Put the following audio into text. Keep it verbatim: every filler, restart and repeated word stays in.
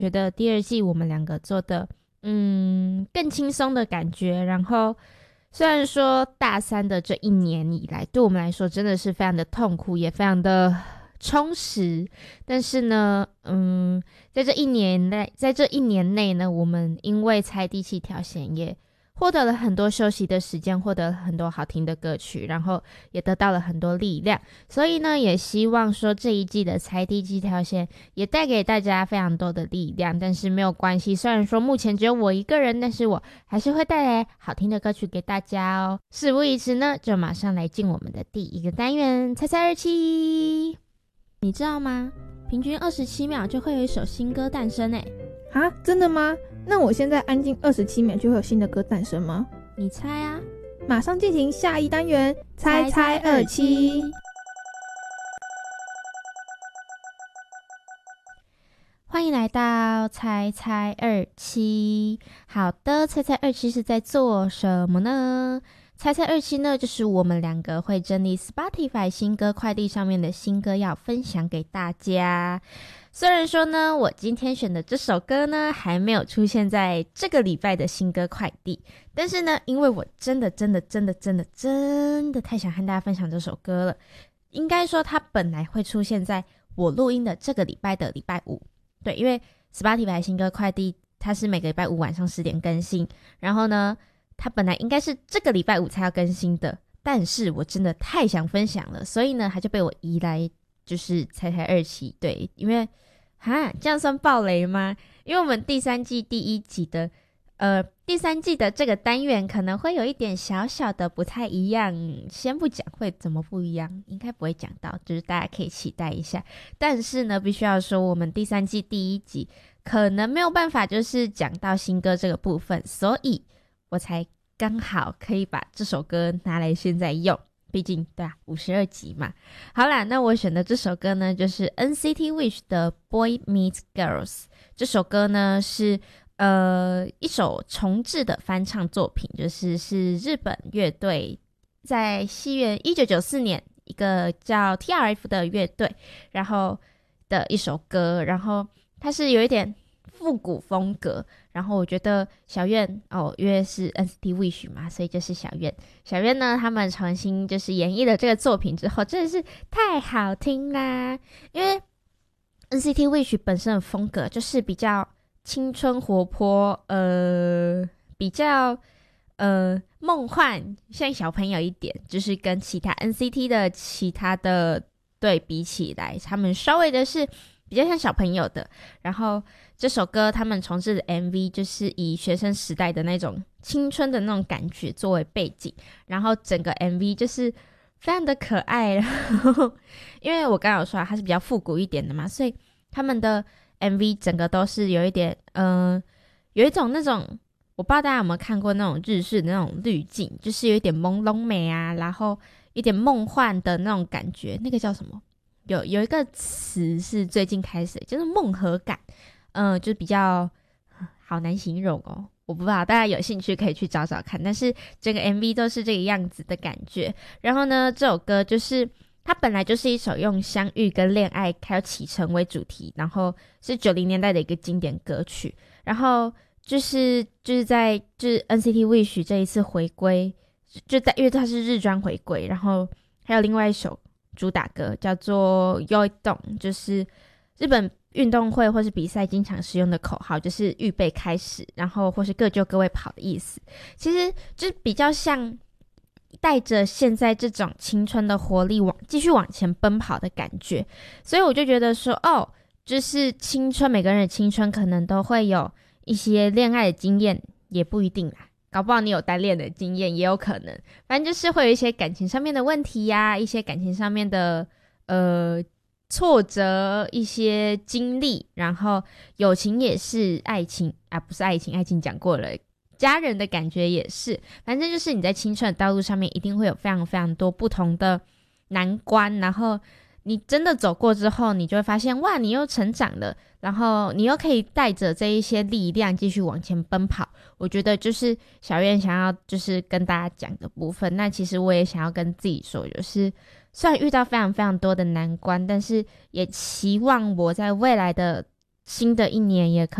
觉得第二季我们两个做的嗯更轻松的感觉，然后虽然说大三的这一年以来对我们来说真的是非常的痛苦，也非常的充实，但是呢嗯在这一年内在这一年内呢，我们因为猜第七条线也获得了很多休息的时间，获得了很多好听的歌曲，然后也得到了很多力量，所以呢也希望说这一季的猜第七条线也带给大家非常多的力量。但是没有关系，虽然说目前只有我一个人，但是我还是会带来好听的歌曲给大家哦。事不宜迟呢，就马上来进我们的第一个单元猜猜日期。你知道吗？平均二十七秒就会有一首新歌诞生耶。 啊，真的吗？那我现在安静二十七秒就会有新的歌诞生吗？ 你猜啊。 马上进行下一单元猜猜二七。 欢迎来到猜猜二七。好的，猜猜二七是在做什么呢？猜猜二七呢，就是我们两个会整理 Spotify 新歌快递上面的新歌要分享给大家。虽然说呢，我今天选的这首歌呢还没有出现在这个礼拜的新歌快递，但是呢，因为我真的真的真的真的真的太想和大家分享这首歌了，应该说它本来会出现在我录音的这个礼拜的礼拜五。对，因为 Spotify 新歌快递它是每个礼拜五晚上十点更新，然后呢它本来应该是这个礼拜五才要更新的，但是我真的太想分享了，所以呢它就被我移来就是猜猜二期。对，因为哈这样算爆雷吗？因为我们第三季第一集的呃第三季的这个单元可能会有一点小小的不太一样，先不讲会怎么不一样，应该不会讲到，就是大家可以期待一下。但是呢必须要说我们第三季第一集可能没有办法就是讲到新歌这个部分，所以我才刚好可以把这首歌拿来现在用，毕竟对啊五十二集嘛。好啦，那我选的这首歌呢就是 N C T Wish 的 Boy Meets Girls。 这首歌呢是呃一首重制的翻唱作品，就是是日本乐队在西元一九九四年一个叫 T R F 的乐队然后的一首歌，然后它是有一点复古风格，然后我觉得小院哦，因为是 N C T Wish 嘛，所以就是小院小院呢他们重新就是演绎了这个作品之后真的是太好听啦。因为 N C T Wish 本身的风格就是比较青春活泼，呃比较呃梦幻，像小朋友一点，就是跟其他 N C T 的其他的对比起来，他们稍微的是比较像小朋友的。然后这首歌他们重制的 M V 就是以学生时代的那种青春的那种感觉作为背景，然后整个 M V 就是非常的可爱。然后因为我刚刚有说它是比较复古一点的嘛，所以他们的 M V 整个都是有一点嗯、呃，有一种那种我不知道大家有没有看过那种日式的那种滤镜，就是有一点朦胧美啊，然后一点梦幻的那种感觉，那个叫什么，有有一个词是最近开始就是梦河感，嗯、呃，就比较好难形容哦，我不知道大家有兴趣可以去找找看，但是整个 M V 都是这个样子的感觉。然后呢这首歌就是它本来就是一首用相遇跟恋爱还有启程为主题，然后是九零年代的一个经典歌曲，然后就是就是在就是 N C T Wish 这一次回归，就在因为它是日专回归，然后还有另外一首主打歌叫做 Yoidong， 就是日本运动会或是比赛经常使用的口号，就是预备开始，然后或是各就各位跑的意思。其实就是比较像带着现在这种青春的活力往继续往前奔跑的感觉，所以我就觉得说哦，就是青春，每个人的青春可能都会有一些恋爱的经验，也不一定啦，搞不好你有单恋的经验也有可能，反正就是会有一些感情上面的问题呀、啊，一些感情上面的呃挫折，一些经历，然后友情也是，爱情啊不是爱情，爱情讲过了，家人的感觉也是，反正就是你在青春的道路上面一定会有非常非常多不同的难关，然后你真的走过之后，你就会发现哇你又成长了，然后你又可以带着这一些力量继续往前奔跑。我觉得就是小苑想要就是跟大家讲的部分。那其实我也想要跟自己说，就是虽然遇到非常非常多的难关，但是也期望我在未来的新的一年也可